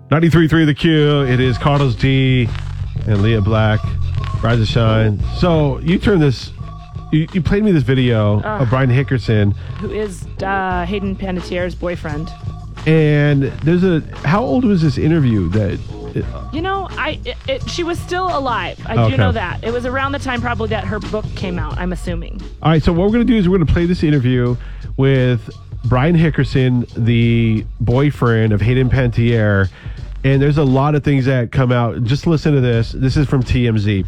93.3 The Q. It is Carlos D and Leah Black. Rise and shine. So you turned this. You played me this video of Brian Hickerson, who is Hayden Panettiere's boyfriend. And there's how old was this interview that? She was still alive. I do know that. It was around the time probably that her book came out, I'm assuming. All right, so what we're going to do is we're going to play this interview with Brian Hickerson, the boyfriend of Hayden Panettiere, and there's a lot of things that come out. Just listen to this. This is from TMZ.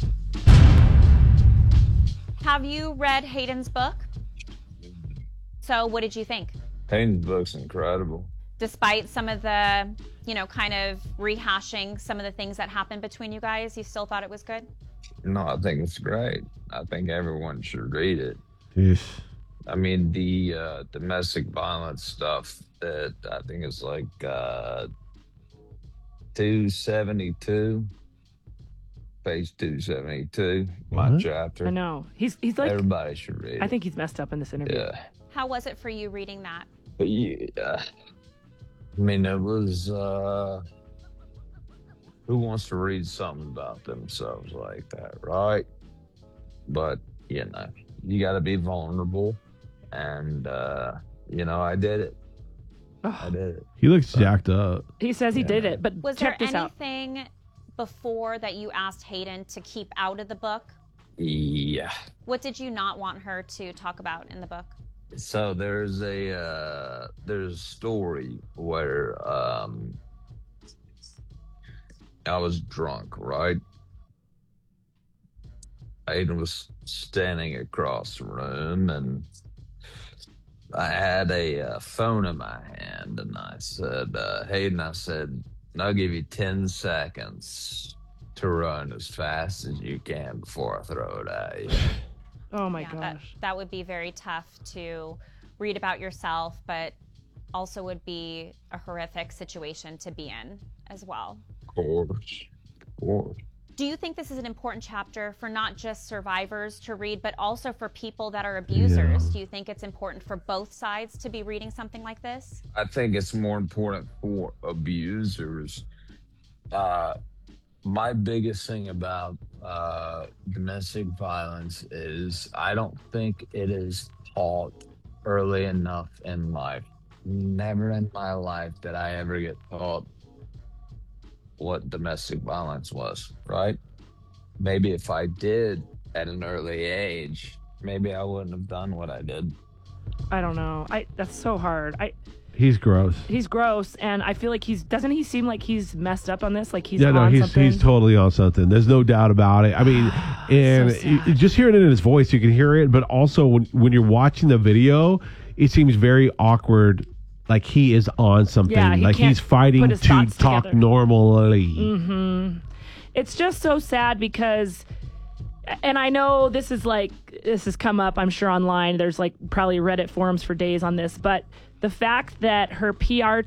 Have you read Hayden's book? So what did you think? Hayden's book's incredible. Despite some of the, kind of rehashing some of the things that happened between you guys, you still thought it was good? No, I think it's great. I think everyone should read it. Yes. I mean, the domestic violence stuff that I think is like 272, page 272, my chapter. I know. He's like... Everybody should read it. I think he's messed up in this interview. Yeah. How was it for you reading that? I mean, it was, who wants to read something about themselves like that, right? But, you got to be vulnerable. And, I did it. I did it. He looks jacked up. He says he did it, but was check there this out. anything before that you asked Hayden to keep out of the book? Yeah. What did you not want her to talk about in the book? So there's a story where I was drunk, right? Hayden was standing across the room, and I had a phone in my hand, and I said, Hayden, I'll give you 10 seconds to run as fast as you can before I throw it at you. Oh my gosh. That would be very tough to read about yourself, but also would be a horrific situation to be in as well. Of course. Do you think this is an important chapter for not just survivors to read, but also for people that are abusers? Yeah. Do you think it's important for both sides to be reading something like this? I think it's more important for abusers. My biggest thing about domestic violence is I don't think it is taught early enough in life. Never in my life did I ever get taught what domestic violence was, right? Maybe if I did at an early age, maybe I wouldn't have done what I did. I don't know. That's so hard. He's gross. He's gross, and I feel like doesn't he seem like he's messed up on this? Like he's on something? He's totally on something. There's no doubt about it. I mean, and so just hearing it in his voice, you can hear it, but also when you're watching the video, it seems very awkward, like he is on something. Yeah, like he's fighting to talk together. normally. Mm-hmm. It's just so sad because... And I know this has come up, I'm sure, online. There's like probably Reddit forums for days on this, but the fact that her PR